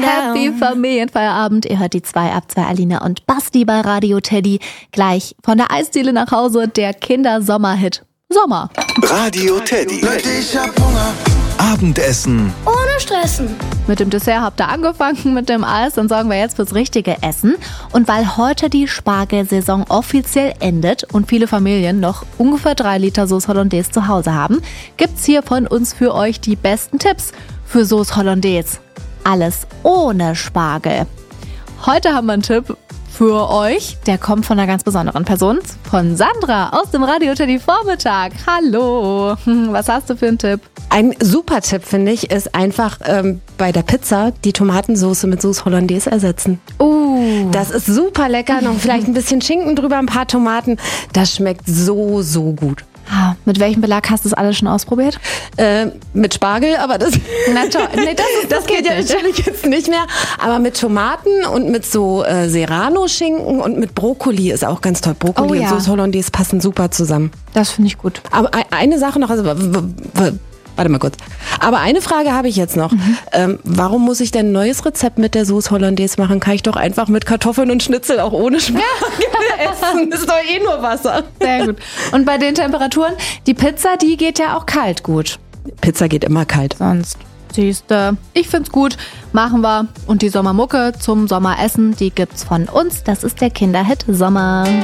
Happy Familienfeierabend. Ihr hört die 2 ab 2 Alina und Basti bei Radio Teddy. Gleich von der Eisdiele nach Hause der Kindersommerhit Sommer. Radio Teddy. Leute, ich hab Hunger. Abendessen. Ohne Stressen. Mit dem Dessert habt ihr angefangen, mit dem Eis, dann sorgen wir jetzt fürs richtige Essen. Und weil heute die Spargelsaison offiziell endet und viele Familien noch ungefähr 3 Liter Sauce Hollandaise zu Hause haben, gibt's hier von uns für euch die besten Tipps für Sauce Hollandaise. Alles ohne Spargel. Heute haben wir einen Tipp für euch. Der kommt von einer ganz besonderen Person, von Sandra aus dem Radio Teddy Vormittag. Hallo, was hast du für einen Tipp? Ein super Tipp, finde ich, ist einfach bei der Pizza die Tomatensauce mit Sauce Hollandaise ersetzen. Das ist super lecker, noch vielleicht ein bisschen Schinken drüber, ein paar Tomaten. Das schmeckt so, so gut. Mit welchem Belag hast du das alles schon ausprobiert? Mit Spargel, aber das, Na toll, nee, das geht ja natürlich jetzt nicht mehr. Aber mit Tomaten und mit so Serrano-Schinken und mit Brokkoli ist auch ganz toll. Brokkoli Oh ja. und Sauce Hollandaise passen super zusammen. Das finde ich gut. Aber eine Sache noch, also warte mal kurz. Aber eine Frage habe ich jetzt noch. Warum muss ich denn ein neues Rezept mit der Sauce Hollandaise machen? Kann ich doch einfach mit Kartoffeln und Schnitzel auch ohne Spargel essen. Das ist doch eh nur Wasser. Sehr gut. Und bei den Temperaturen, die Pizza, die geht ja auch kalt gut. Pizza geht immer kalt. Sonst siehste, ich find's gut, machen wir. Und die Sommermucke zum Sommeressen, die gibt's von uns. Das ist der Kinderhit Sommer.